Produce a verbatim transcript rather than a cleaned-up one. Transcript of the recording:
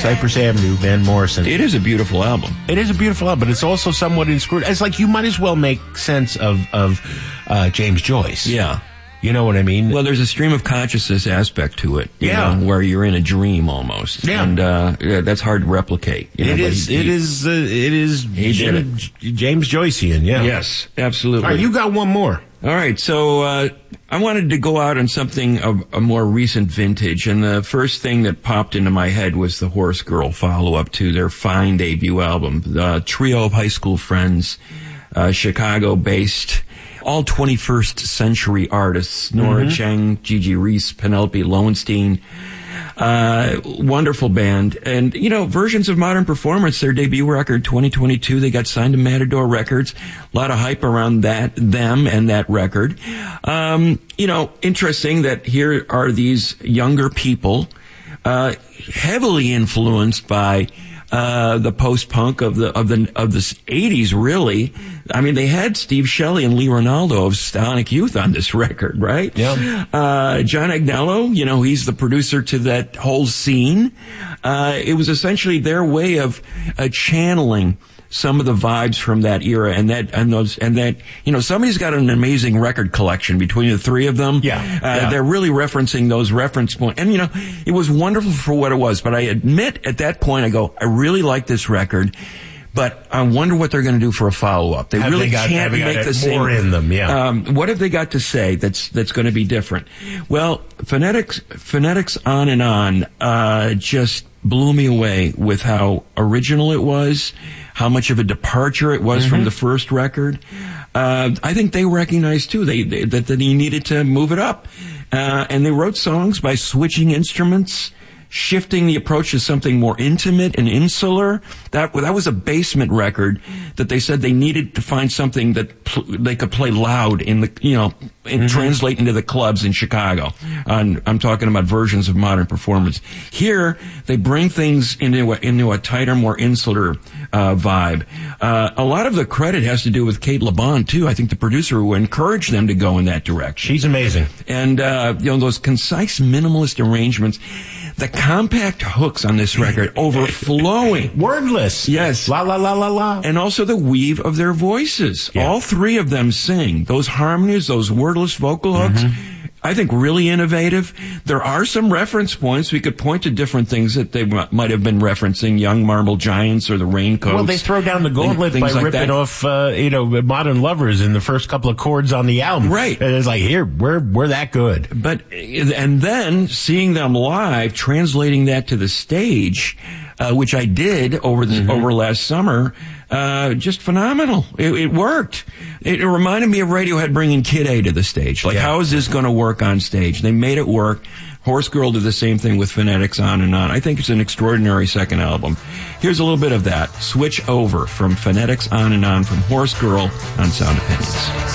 Cypress Avenue, Van Morrison. It is a beautiful album. It is a beautiful album, but it's also somewhat inscrutable. It's like you might as well make sense of, of uh, James Joyce. Yeah. You know what I mean? Well, there's a stream of consciousness aspect to it. You Yeah. know, where you're in a dream almost. Yeah. And uh, yeah, that's hard to replicate. You know, It but is, he- it he- is, uh, it is He did Jim- James Joycean, yeah. Yes, absolutely. All right, you got one more. All right, so uh, I wanted to go out on something of a more recent vintage, and the first thing that popped into my head was the Horse Girl follow-up to their fine debut album, the trio of high school friends, uh, Chicago-based, all twenty-first century artists, Nora Mm-hmm. Cheng, Gigi Reese, Penelope Lowenstein. Uh, wonderful band. And, you know, Versions of Modern Performance, their debut record, twenty twenty-two, they got signed to Matador Records. A lot of hype around that, them and that record. Um, you know, interesting that here are these younger people, uh, heavily influenced by, uh, the post-punk of the, of the, of the eighties, really. I mean, they had Steve Shelley and Lee Ronaldo of Sonic Youth on this record, right? Yeah. Uh, John Agnello, you know, he's the producer to that whole scene. Uh, it was essentially their way of uh, channeling some of the vibes from that era, and that, and those, and that, you know, somebody's got an amazing record collection between the three of them. Yeah, Uh, yeah. They're really referencing those reference points. And, you know, it was wonderful for what it was, but I admit at that point, I go, I really like this record, but I wonder what they're going to do for a follow-up. They Have really they got- can't have they got make it the same. more in them, yeah. Um, what have they got to say that's that's going to be different? Well, phonetics, phonetics on and on, uh, just blew me away with how original it was, how much of a departure it was Mm-hmm. from the first record. Uh, I think they recognized too they, they that that he needed to move it up, uh, and they wrote songs by switching instruments, shifting the approach to something more intimate and insular. That that was a basement record that they said they needed to find something that pl- they could play loud in the, you know, and Mm-hmm. translate into the clubs in Chicago. And I'm talking about Versions of Modern Performance. Here, they bring things into a, into a tighter, more insular uh, vibe. Uh, a lot of the credit has to do with Kate LeBon, too. I think the producer who encouraged them to go in that direction. She's amazing. And, uh, you know, those concise minimalist arrangements, the compact hooks on this record, overflowing. Wordless. Yes. La, la, la, la, la. And also the weave of their voices. Yeah. All three of them sing. Those harmonies, those wordless vocal hooks, I think really innovative. There are some reference points. We could point to different things that they m- might have been referencing, Young Marble Giants or the Raincoats. Well, they throw down the gauntlet things by like ripping that. off, uh, you know, Modern Lovers in the first couple of chords on the album. Right. And it's like, here, we're, we're that good. But, and then seeing them live, translating that to the stage, uh, which I did over the, Mm-hmm. over last summer, uh, just phenomenal. It, it worked. It, it reminded me of Radiohead bringing Kid A to the stage. Like, Yeah. how is this going to work on stage? They made it work. Horse Girl did the same thing with Phonetics, on and on. I think it's an extraordinary second album. Here's a little bit of that. Switch Over from Phonetics, On and On, from Horse Girl on Sound Opinions.